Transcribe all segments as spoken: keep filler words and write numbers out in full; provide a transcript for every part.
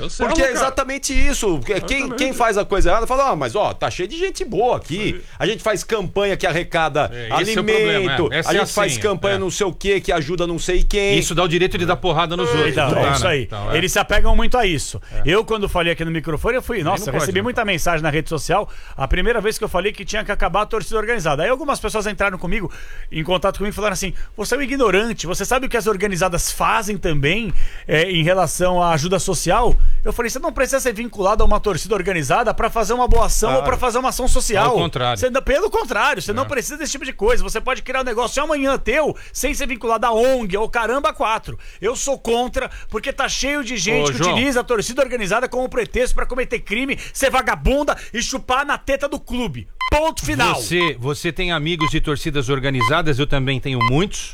Porque é exatamente isso. Quem, quem faz a coisa errada fala, ah, mas ó, tá cheio de gente boa aqui. A gente faz campanha que arrecada é, alimento, é é. a gente é assim, faz campanha é. não sei o que, que ajuda não sei quem. Isso dá o direito de dar porrada nos outros. Então, é isso aí. Então, é. Eles se apegam muito a isso. É. Eu, quando falei aqui no microfone, eu fui, nossa, eu recebi pode, muita mensagem na rede social. A primeira vez que eu falei que tinha que acabar a torcida organizada. Aí algumas pessoas entraram comigo, em contato comigo, e falaram assim, você é um ignorante, você sabe o que as organizadas fazem também é, em relação à ajuda social? Eu falei, você não precisa ser vinculado a uma torcida organizada pra fazer uma boa ação, claro, ou pra fazer uma ação social. Ao contrário. Você, pelo contrário, você é. não precisa desse tipo de coisa. Você pode criar um negócio amanhã teu, sem ser vinculado a ONG ou caramba quatro. Eu sou contra, porque tá cheio de gente Ô, que João. utiliza a torcida organizada como pretexto pra cometer crime, ser vagabunda e chupar na teta do clube. Ponto final. Você, você tem amigos de torcidas organizadas, eu também tenho muitos.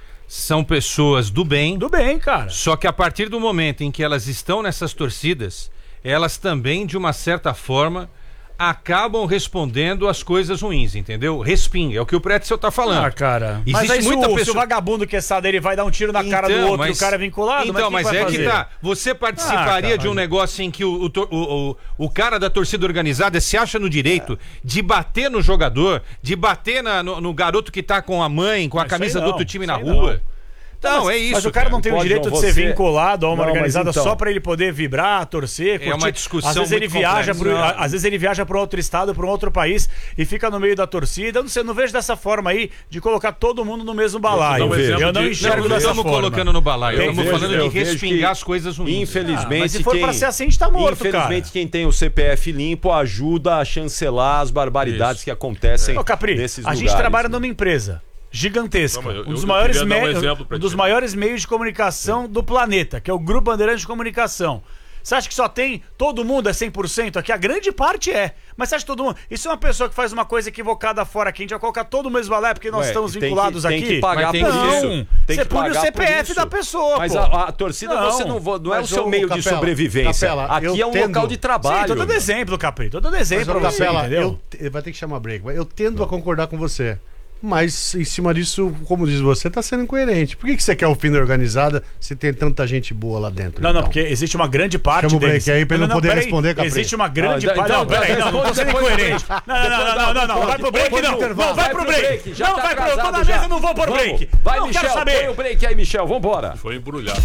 São pessoas do bem. Do bem, cara. Só que a partir do momento em que elas estão nessas torcidas, elas também, de uma certa forma, acabam respondendo às coisas ruins, entendeu? Respinga, é o que o Pretzel tá falando. Ah, cara. Existe mas aí muita se, o, pessoa... se o vagabundo que é sado, ele vai dar um tiro na cara então, do outro mas... e o cara é vinculado? Então, mas, mas é fazer? que tá. Você participaria ah, de um negócio em que o, o, o, o cara da torcida organizada se acha no direito é. de bater no jogador, de bater na, no, no garoto que tá com a mãe, com a mas camisa não, do outro time na rua? Não. Não, mas, é isso. Mas o cara não tem o direito de ser vinculado a uma não, organizada então. só pra ele poder vibrar, torcer, curtir. É uma discussão às vezes ele viaja pro, Às vezes ele viaja para outro estado, para um outro país e fica no meio da torcida. Eu não sei, eu não vejo dessa forma aí de colocar todo mundo no mesmo balaio. Eu, eu, eu não enxergo não, dessa forma. Não estamos colocando no balaio, estamos falando de respingar as coisas ruins. Infelizmente, ah, mas se for quem, pra ser assim, a gente tá morto, infelizmente, cara. quem tem o C P F limpo ajuda a chancelar as barbaridades isso. que acontecem Ô, Capri, nesses a lugares. gente trabalha numa empresa gigantesca, não, eu, um, dos eu maiores me... um, um dos maiores meios de comunicação Sim. do planeta, que é o Grupo Bandeirantes de Comunicação. Você acha que só tem todo mundo é cem por cento aqui? A grande parte é. Mas você acha que todo mundo... Isso é uma pessoa que faz uma coisa equivocada fora aqui, a gente vai colocar todo mundo mesmo balé porque nós Ué, estamos vinculados que, aqui? Tem que pagar tem por que... isso. Não, tem você que pune o C P F da pessoa, Mas pô. a, a torcida não, você não, não é o seu o meio Capela, de sobrevivência. Capela, aqui é um tendo... local de trabalho. Sim, tô dando exemplo, Capri. Tô dando exemplo pra você, Capela, entendeu? Eu, vai ter que chamar break. Eu tendo não. a concordar com você. Mas em cima disso, como diz você, tá sendo incoerente. Por que, que você quer o fim da organizada se tem tanta gente boa lá dentro? Não, então? não, porque existe uma grande parte Chama o break aí pra ele não, não poder não, responder, Capri. Existe uma grande não, parte... Então, não, peraí, não, não tô sendo incoerente. Não, não, não, não, não, não, vai pro break, não. Não, vai pro break. Não, vai pro... Tô na mesa, não vou pro break. Vai, não Michel, quero saber. Põe o break aí, Michel, vambora. Foi embrulhado.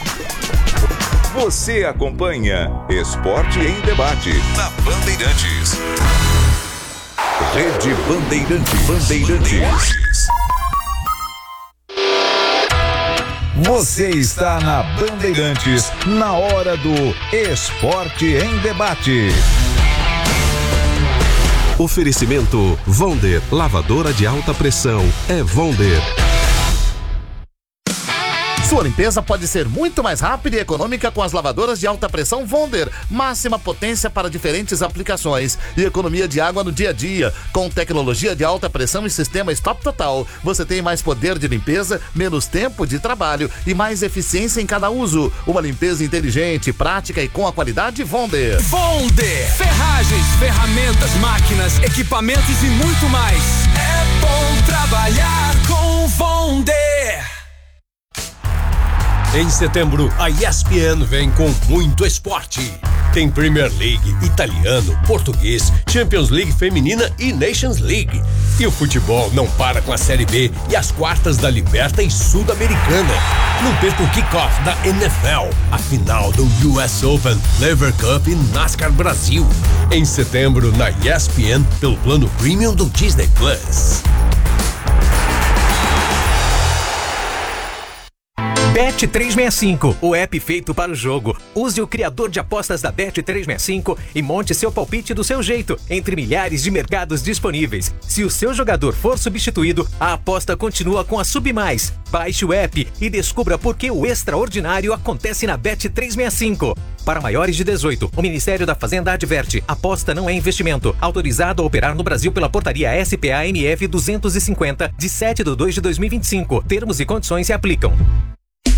Você acompanha Esporte em Debate na Bandeirantes. Rede Bandeirantes. Bandeirantes. Você está na Bandeirantes, na hora do Esporte em Debate. Oferecimento Vonder, lavadora de alta pressão, é Vonder. Sua limpeza pode ser muito mais rápida e econômica com as lavadoras de alta pressão Vonder. Máxima potência para diferentes aplicações e economia de água no dia a dia. Com tecnologia de alta pressão e sistema Stop Total, você tem mais poder de limpeza, menos tempo de trabalho e mais eficiência em cada uso. Uma limpeza inteligente, prática e com a qualidade Vonder. Vonder! Ferragens, ferramentas, máquinas, equipamentos e muito mais. É bom trabalhar com Vonder! Em setembro, a E S P N vem com muito esporte. Tem Premier League, italiano, português, Champions League feminina e Nations League. E o futebol não para com a Série B e as quartas da Libertadores Sul-Americana. Não perca o kickoff da N F L, a final do U S Open, Lever Cup e NASCAR Brasil. Em setembro, na E S P N, pelo plano Premium do Disney Plus. Bet trezentos e sessenta e cinco, o app feito para o jogo. Use o criador de apostas da Bet trezentos e sessenta e cinco e monte seu palpite do seu jeito, entre milhares de mercados disponíveis. Se o seu jogador for substituído, a aposta continua com a Submais. Baixe o app e descubra por que o extraordinário acontece na Bet trezentos e sessenta e cinco. Para maiores de dezoito, o Ministério da Fazenda adverte: aposta não é investimento. Autorizado a operar no Brasil pela portaria S P A M F duzentos e cinquenta, de sete de dois de dois mil e vinte e cinco. Termos e condições se aplicam.